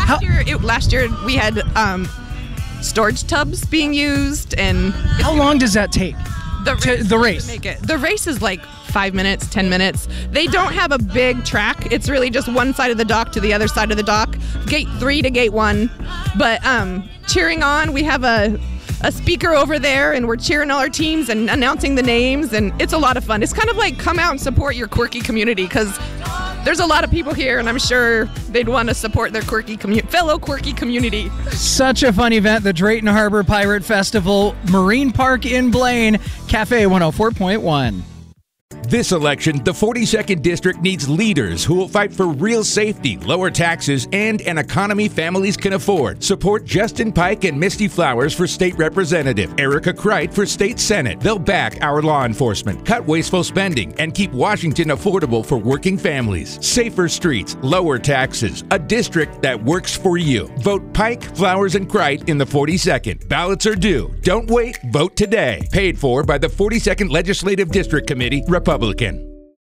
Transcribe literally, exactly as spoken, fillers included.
Last How- year, it, last year we had um, storage tubs being used, and how long does that take? The race. To, the race. Make it. The race is like five minutes, ten minutes. They don't have a big track. It's really just one side of the dock to the other side of the dock, gate three to gate one. But um, cheering on, we have a a speaker over there, and we're cheering all our teams and announcing the names, and it's a lot of fun. It's kind of like come out and support your quirky community, because there's a lot of people here, and I'm sure they'd want to support their quirky commu- fellow quirky community. Such a fun event, the Drayton Harbor Pirate Festival, Marine Park in Blaine, Cafe one oh four point one. This election, the forty-second District needs leaders who will fight for real safety, lower taxes, and an economy families can afford. Support Justin Pike and Misty Flowers for State Representative, Erica Kreit for State Senate. They'll back our law enforcement, cut wasteful spending, and keep Washington affordable for working families. Safer streets, lower taxes, a district that works for you. Vote Pike, Flowers, and Kreit in the forty-second. Ballots are due. Don't wait, vote today. Paid for by the forty-second Legislative District Committee, Republican.